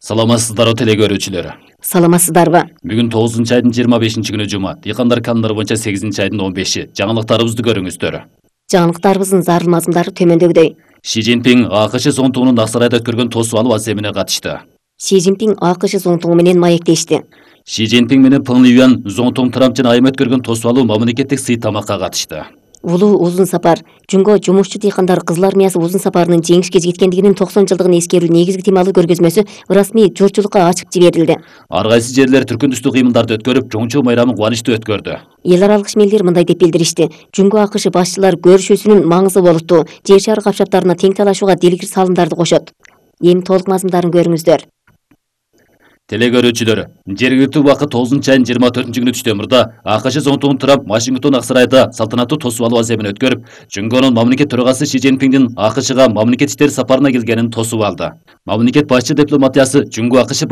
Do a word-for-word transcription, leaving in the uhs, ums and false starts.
Саламатсыздарбы теле көрүүчүлөрү. Саламатсыздарбы. Бүгүн тогузунчу айдын жыйырма бешинчи күнү жума. Дыйкандар календары боюнча сегизинчи айдын он беши. Жаңылыктарыбызды көрүңүздөр. Жаңылыктарыбыздын зарыл мазмундары төмөндөгүдөй. Ши Цзиньпин АКШ зоңтугунун Аксарайда өткөргөн тосуп алуу аземине катышты. Ши Цзиньпин АКШ зоңтугу менен маектешти. Ши Цзиньпин менен Пeng Лиюан зоңтуң Трамп жана айым өткөргөн тосуп алуу мамлекеттик сый тамакка катышты. Улуу узун сапар Жунго жумушчу дыйкандар Кызыл армиясы узун сапарынын жеңишке жеткендигинин токсон жылдыгын эскерүү негизги темалуу көргөзмөсү расмий журтчулукка ачык жиберилди. Ар кайсы жерлер түркүндүстүү кыймылдарды өткөрүп, чоңчу майрамын кубанычтуу өткөрдү. Эл аралык ишмерлер мындай деп билдиришти. Жунго АКШ башчылар көрүшүүсүнүн маңызы болупту. Жер шары капчаптарына тең талашууга дилгир салымдарды кошот. Эми толук мазмундарын көрүңүздөр. Теле көрүүчүлөр, жергиликтүү убакыт тогузунчу айдын жыйырма төртүнчү күнү түштөмүрдө АКШ зоңтугун Трамп Вашингтон Аксарайда салтанаттуу тосуп алуу аземин өткөрүп, Жунгонун мамлекет төрагасы Ши Цзиньпиндин АКШга мамлекет иштери сапарына келгенин тосуп алды. Мамлекет башчы дипломатиясы Жунго АКШ